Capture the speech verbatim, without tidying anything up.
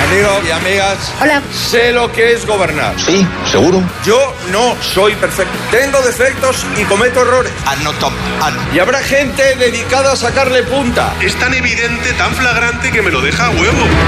Amigos y amigas. Hola. Sé lo que es gobernar. Sí, seguro. Yo no soy perfecto. Tengo defectos y cometo errores. No top. Y habrá gente dedicada a sacarle punta. Es tan evidente, tan flagrante que me lo deja a huevo.